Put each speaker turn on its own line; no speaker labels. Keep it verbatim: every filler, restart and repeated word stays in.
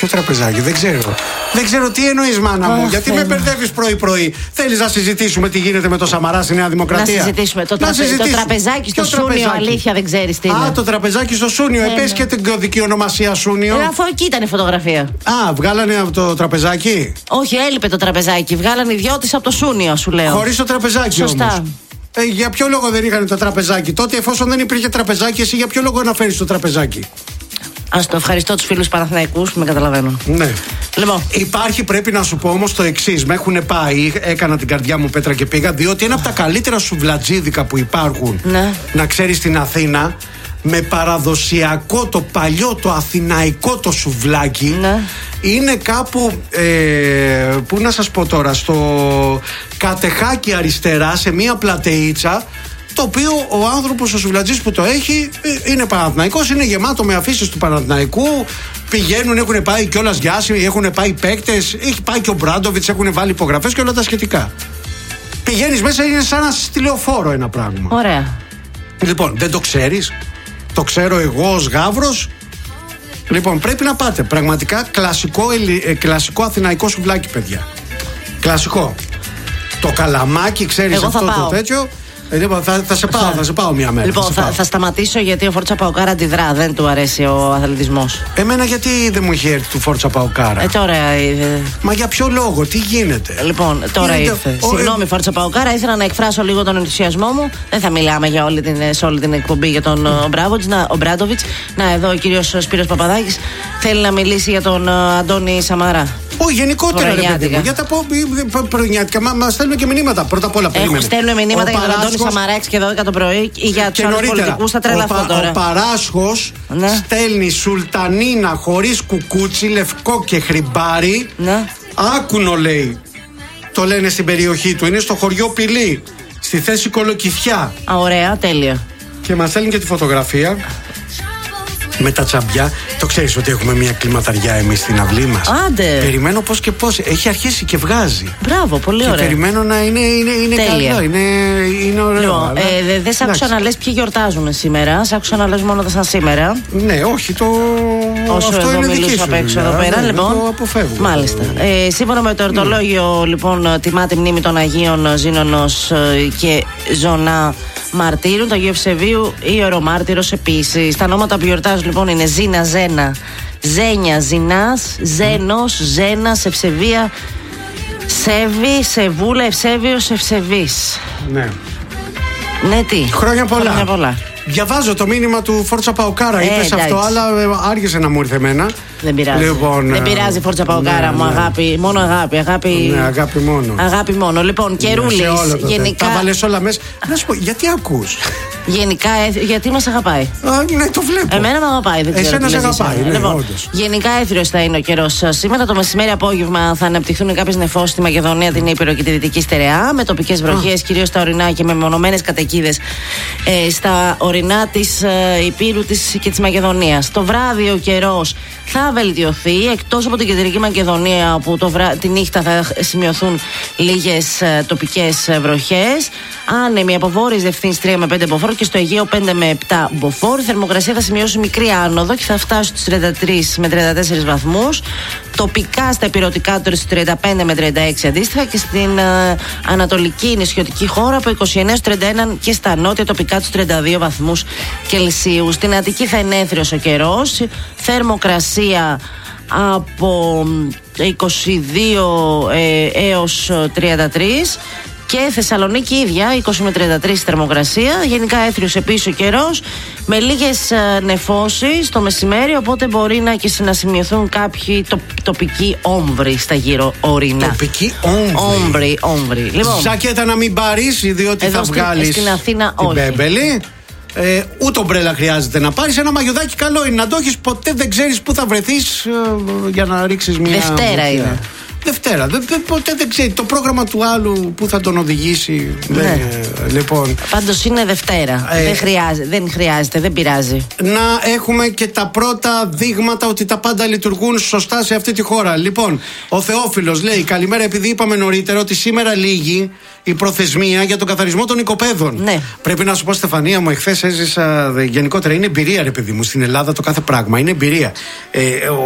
Ποιο τραπεζάκι, δεν ξέρω. Δεν ξέρω τι εννοείς, μάνα μου.
Αχ,
γιατί
Θεέ
με
μου.
μπερδεύεις πρωί-πρωί. Θέλεις να συζητήσουμε τι γίνεται με το Σαμαρά στη Νέα Δημοκρατία?
Να συζητήσουμε. Το, τραπε... το τραπεζάκι στο
Ποιο
Σούνιο,
τραπεζάκι?
αλήθεια δεν ξέρεις τι είναι.
Α, το τραπεζάκι στο Σούνιο.
Ε,
Επες
ναι.
και την κωδική ονομασία Σούνιο.
Ε, αφού εκεί ήταν η φωτογραφία.
Α, βγάλανε από το τραπεζάκι.
Όχι, έλειπε το τραπεζάκι. Βγάλανε οι δυο της από το Σούνιο, σου λέω.
Χωρίς το τραπεζάκι.
Σωστά.
Όμως. Ε, για ποιο λόγο δεν είχαν το τραπεζάκι? Τότε, εφόσον δεν υπήρχε τραπεζάκι, εσύ για ποιο λόγο αναφέρεις το τραπεζάκι?
Ας το ευχαριστώ τους φίλους Παναθηναϊκούς που με καταλαβαίνουν.
Ναι.
Λοιπόν.
Υπάρχει, πρέπει να σου πω όμως το εξής. Με έχουν πάει, έκανα την καρδιά μου πέτρα και πήγα, διότι ένα από τα καλύτερα σουβλατζίδικα που υπάρχουν,
ναι. να
ξέρεις, στην Αθήνα, με παραδοσιακό, το παλιό, το αθηναϊκό το σουβλάκι,
ναι.
είναι κάπου, ε, πού να σας πω τώρα, στο Κατεχάκι αριστερά, σε μία πλατεΐτσα, το οποίο ο άνθρωπος, ο σουβλατζής που το έχει, είναι Παναθηναϊκός, είναι γεμάτο με αφήσεις του Παναθηναϊκού. Πηγαίνουν, έχουν πάει κιόλας Γιάσιμοι, έχουν πάει παίκτες, έχει πάει και ο Μπράντοβιτς, έχουν βάλει υπογραφές και όλα τα σχετικά. Πηγαίνεις μέσα, είναι σαν να στη λεωφόρο ένα πράγμα.
Ωραία.
Λοιπόν, δεν το ξέρεις? Το ξέρω εγώ ως Γαύρος. Λοιπόν, πρέπει να πάτε. Πραγματικά κλασικό, ε, κλασικό αθηναϊκό σουβλάκι, παιδιά. Κλασικό. Το καλαμάκι, ξέρεις,
εγώ
αυτό
θα
το
πάω.
τέτοιο. Ε, λοιπόν, θα, θα, σε πάω, θα σε πάω μια μέρα.
Λοιπόν,
θα,
θα,
θα,
θα σταματήσω γιατί ο Φόρτσα Παοκάρα αντιδρά. Δεν του αρέσει ο αθλητισμός.
Εμένα γιατί δεν μου είχε έρθει του Φόρτσα Παοκάρα?
Ε, τώρα είδε.
Μα για ποιο λόγο, τι γίνεται?
Λοιπόν, τώρα
γίνεται,
ήρθε.
Ο,
Συγγνώμη,
ε,
Φόρτσα Παοκάρα, ήθελα να εκφράσω λίγο τον ενθουσιασμό μου. Δεν θα μιλάμε για όλη την, σε όλη την εκπομπή για τον ο Μπράντοβιτς. Να, εδώ ο κύριος Σπύρος Παπαδάκης θέλει να μιλήσει για τον uh, Αντώνη Σαμαρά.
Όχι, γενικότερα, ρε παιδί μου. Για τα πρωινιάτικα, μα, μα στέλνουν και μηνύματα. Πρώτα απ' όλα,
Έχουν στέλνουν μηνύματα για τον Αντώνη Σαμαρά έξι και δώδεκα το πρωί ή για τους άλλους πολιτικούς. Θα τρελαθώ τώρα.
Ο Παράσχος
ναι.
στέλνει σουλτανίνα χωρίς κουκούτσι, λευκό και χρυμπάρι.
Ναι.
Άκουνο, λέει. Το λένε στην περιοχή του. Είναι στο χωριό Πηλή, στη θέση Κολοκυθιά.
Α, ωραία, τέλεια.
Και μας στέλνει και τη φωτογραφία με τα τσαμπιά. Το ξέρεις ότι έχουμε μια κλιματαριά εμείς στην αυλή μας?
Άντε.
Περιμένω πώς και πώς. Έχει αρχίσει και βγάζει.
Μπράβο, πολύ ωραία.
Και περιμένω να είναι, είναι, είναι καλό. Είναι, είναι ωραίο.
Λοιπόν,
αλλά...
ε, δεν δε σ' άκουσα να λες ποιοι γιορτάζουν σήμερα. Σ' άκουσα να λες μόνο τα σαν σήμερα.
Ναι, όχι, το.
Όσο
αυτό
εδώ
είναι
μιλούσα απ' έξω εδώ πέρα,
ναι,
λοιπόν.
Το αποφεύγω.
Μάλιστα. Ε, σύμφωνα με το εορτολόγιο, mm. λοιπόν, τιμάται η μνήμη των Αγίων Ζήνονος και Ζωνά Μαρτύρων, του Αγίου Ευσεβίου ή Ορομάρτυρος επίσης. Τα ονόματα που γιορτάζουν λοιπόν είναι Ζήνα, Ζένα, Ζένια, Ζηνάς, Ζένος, Ζένας, Ευσεβία, Σέβη, Σεβούλα, Ευσέβιος, Ευσεβής.
Ναι.
Ναι, τι.
Χρόνια πολλά.
Χρόνια πολλά.
Διαβάζω το μήνυμα του Φόρτσα Παοκάρα.
Ε,
Είπες αυτό, αλλά άργησε να μου ήρθε εμένα.
Δεν πειράζει.
Λοιπόν,
δεν πειράζει, Φόρτσα Παοκάρα
ναι,
μου,
ναι.
αγάπη. Μόνο αγάπη. αγάπη...
Ναι, αγάπη μόνο.
Αγάπη μόνο. Λοιπόν, Κερούλης.
Ναι,
γενικά.
Τα βάλες όλα μέσα. Να σου πω, γιατί ακούς?
Γενικά, γιατί μας αγαπάει.
Α, ναι, το βλέπω.
Εμένα με αγαπάει, δεν ξέρω.
Εσένα σε αγαπάει, ναι,
λοιπόν,
όντως.
γενικά έθριος θα είναι ο καιρός σήμερα. Το μεσημέρι απόγευμα θα αναπτυχθούν κάποιες νεφώσεις στη Μακεδονία, την Ήπειρο και τη Δυτική Στερεά. Με τοπικές βροχές, κυρίως στα ορεινά και με μονομένες καταικίδες ε, στα ορεινά της ε, Υπήρου της και της Μακεδονίας. Το βράδυ ο καιρός θα βελτιωθεί, εκτός από την κεντρική Μακεδονία, όπου το βρά... τη νύχτα θα σημειωθούν λίγες ε, τοπικές ε, βροχές. Άνεμη από βόρειες διευθύνσεις τρία με πέντε μποφόρ και στο Αιγαίο πέντε με επτά μποφόρ. Η θερμοκρασία θα σημειώσει μικρή άνοδο και θα φτάσει στους τριάντα τρεις με τριάντα τέσσερις βαθμούς. Τοπικά στα υπηρετικά του στους τριάντα πέντε με τριάντα έξι αντίστοιχα και στην ε, ανατολική νησιωτική χώρα από είκοσι εννέα στους τριάντα ένα και στα νότια τοπικά τους τριάντα δύο βαθμούς Κελσίου. Στην Αττική θα είναι έθριος ο καιρός. Θερμοκρασία από είκοσι δύο ε, έως τριάντα τρεις. Και Θεσσαλονίκη ίδια, είκοσι με τριάντα τρεις θερμοκρασία. Γενικά έθριος επίσης ο καιρός, με λίγες ε, νεφώσεις το μεσημέρι. Οπότε μπορεί να, και να σημειωθούν κάποιοι το, τοπικοί όμβροι στα γύρω ορεινά.
Τοπικοί όμβροι.
Όμβροι, όμβροι. Λοιπόν,
ζακέτα να μην πάρεις, διότι
εδώ
θα
στην,
βγάλεις
στην Αθήνα
την
όχι.
μπέμπελη. Ε, ούτε ομπρέλα χρειάζεται να πάρεις. Ένα μαγιουδάκι καλό είναι να το έχεις. Ποτέ δεν ξέρεις πού θα βρεθείς ε, για να ρίξεις μια.
Δευτέρα
βουτιά. Είναι. Δευτέρα. Δε, δε, ποτέ δεν ξέρει. Το πρόγραμμα του άλλου που θα τον οδηγήσει.
Ναι.
Δεν, λοιπόν.
Πάντως είναι Δευτέρα. Ε, δεν, χρειάζεται, δεν χρειάζεται, δεν πειράζει.
Να έχουμε και τα πρώτα δείγματα ότι τα πάντα λειτουργούν σωστά σε αυτή τη χώρα. Λοιπόν, ο Θεόφιλος λέει: καλημέρα, επειδή είπαμε νωρίτερα ότι σήμερα λήγει η προθεσμία για τον καθαρισμό των οικοπαίδων.
Ναι. Πρέπει
να σου πω, Στεφανία μου, εχθές έζησα γενικότερα. Είναι εμπειρία, ρε παιδί μου, στην Ελλάδα το κάθε πράγμα. Είναι εμπειρία. Ε,